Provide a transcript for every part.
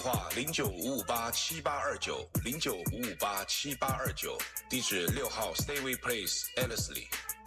话09558788290955887829，地址6号 Stayway Place Ellerslie。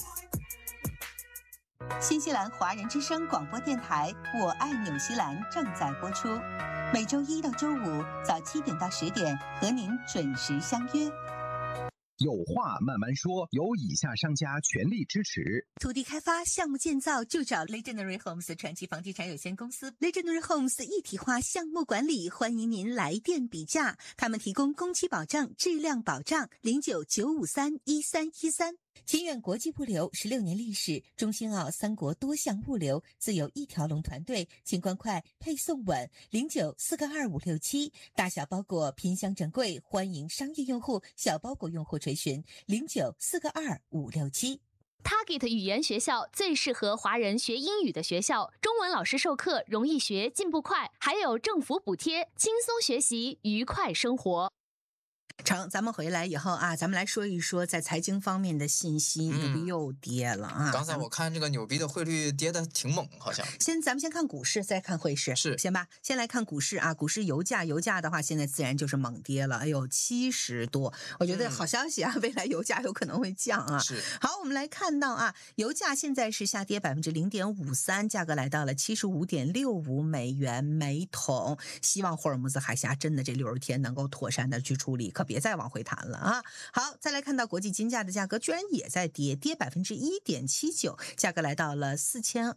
新西兰华人之声广播电台《我爱纽西兰》正在播出，每周一到周五早7点到10点和您准时相约。 有话慢慢说，由以下商家全力支持。 土地开发项目建造就找 Legendary Homes 传奇房地产有限公司。 Legendary Homes 一体化项目管理，欢迎您来电比价，他们提供工期保障、质量保障。0995311313。清远国际物流16年历史，中新澳3国多项物流，自有一条龙团队，清关快，配送稳。09422567，大小包裹拼箱整柜，欢迎商业用户、小包裹用户垂询。09422567。 Target 语言学校最适合华人学英语的学校，中文老师授课容易学，进步快，还有政府补贴，轻松学习，愉快生活。 成，咱们回来以后啊，咱们来说一说在财经方面的信息。纽币又跌了啊！ 刚才我看这个纽币的汇率跌得挺猛，好像。 咱们先看股市，再看汇市， 是先吧。先来看股市啊，股市油价的话，现在自然就是猛跌了，哎呦，70多。我觉得好消息啊，未来油价有可能会降啊。 是。 好，我们来看到啊，油价现在是下跌0.53%，价格来到了75.65美元每桶。希望霍尔木兹海峡真的这60天能够妥善的去处理，可别再往回弹了啊！好，再来看到国际金价的价格居然也在跌1.79%，价格来到了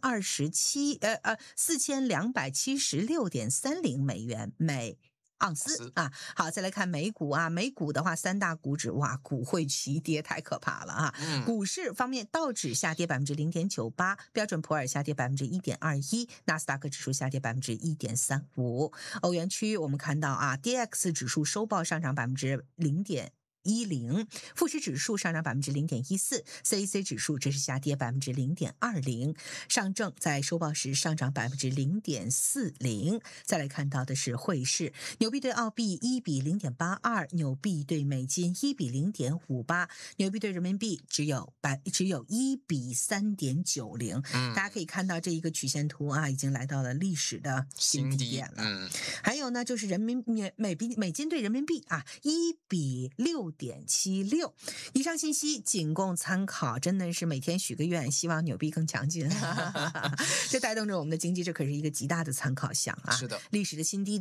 4276.30美元每盎司啊。好，再来看美股啊，美股的话3大股指哇，股汇齐跌，太可怕了啊！股市方面，道指下跌0.98%，标准普尔下跌1.21%，纳斯达克指数下跌1.35%。欧元区我们看到啊 ，DX 指数收报上涨0.10%。富时指数上涨0.14%， CAC 指数这是下跌0.20%，上证在收报时上涨0.40%。再来看到的是汇市，纽币对澳币1比0.82，纽币对美金1比0.58，纽币对人民币只有1比3.90。大家可以看到这一个曲线图啊，已经来到了历史的新低点了。还有呢，就是美金对人民币啊，1比6.76。以上信息仅供参考，真的是每天许个愿，希望纽币更强劲。这带动着我们的经济，这可是一个极大的参考项啊！ 是的， 历史的新低。